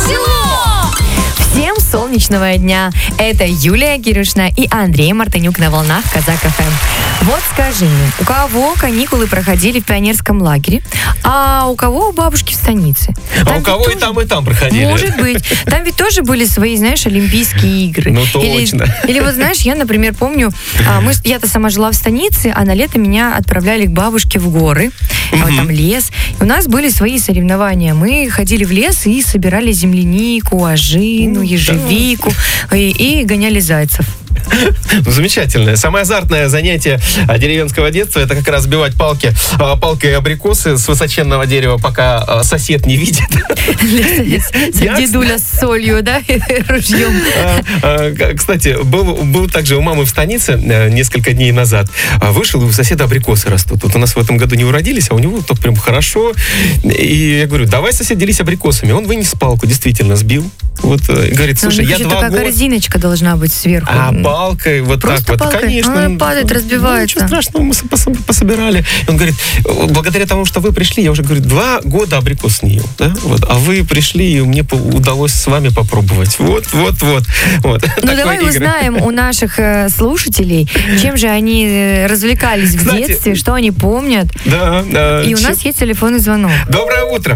Всем солнечного дня. Это Юлия Кирюшина и Андрей Мартынюк на волнах Казак ФМ. Вот скажи мне, у кого каникулы проходили в пионерском лагере, а у кого у бабушки в станице? А у кого и там проходили? Может быть. Там ведь тоже были свои, знаешь, Олимпийские игры. Ну, точно. Или вот, знаешь, я, например, помню, я-то сама жила в станице, а на лето меня отправляли к бабушке в горы, вот там лес. И у нас были свои соревнования. Мы ходили в лес и собирали землянику, ожину, ежевику и гоняли зайцев. Замечательное. Самое азартное занятие деревенского детства — это как раз сбивать палкой абрикосы с высоченного дерева, пока сосед не видит. Дедуля с солью, да, ружьем. Кстати, был также у мамы в станице несколько дней назад. Вышел, и у соседа абрикосы растут. Вот у нас в этом году не уродились, а у него так прям хорошо. И я говорю, давай, сосед, делись абрикосами. Он вынес палку, действительно сбил. Вот, говорит, слушай, я 2 года... Такая корзиночка должна быть сверху. А палкой вот просто так вот, палкой? конечно. Она падает, разбивается. Ничего страшного, мы пособирали. Он говорит, благодаря тому, что вы пришли, я уже, говорю, 2 года абрикос не ел, да? Вот, а вы пришли, и мне удалось с вами попробовать. Вот. Ну, давай узнаем у наших слушателей, чем же они развлекались в детстве, что они помнят. Да. И у нас есть телефонный звонок. Доброе утро.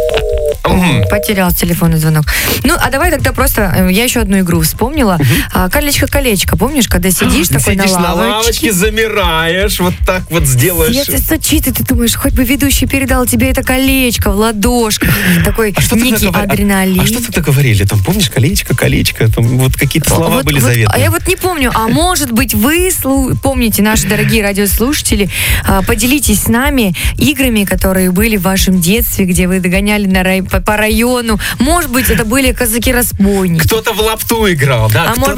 Потерял телефонный звонок. Ну, а давай тогда просто, я еще одну игру вспомнила. Колечко-колечко, помнишь, когда сидишь такой на на лавочке, замираешь, вот так вот сделаешь. Сердце стучит, и ты думаешь, хоть бы ведущий передал тебе это колечко в ладошку. Такой некий адреналин. А что тогда говорили? Там, помнишь, колечко, там вот какие-то слова были заветные. А я вот не помню. А может быть, вы помните, наши дорогие радиослушатели, поделитесь с нами играми, которые были в вашем детстве, где вы догоняли по району. Может быть, это были казаки-разбойники. Кто-то в лапту играл, да?